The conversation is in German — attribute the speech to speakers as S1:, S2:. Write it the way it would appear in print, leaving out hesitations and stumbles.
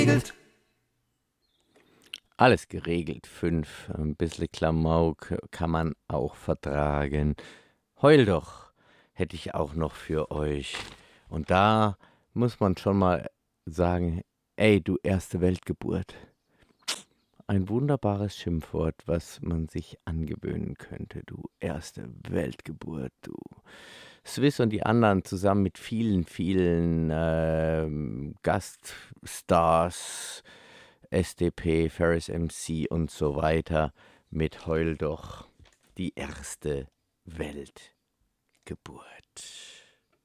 S1: Alles geregelt. 5, ein bisschen Klamauk kann man auch vertragen. Heul doch, hätte ich auch noch für euch. Und da muss man schon mal sagen, ey, du erste Weltgeburt. Ein wunderbares Schimpfwort, was man sich angewöhnen könnte, du erste Weltgeburt, du. Swiss und die anderen zusammen mit vielen, vielen Gaststars, SDP, Ferris MC und so weiter mit Heul doch die erste Weltgeburt.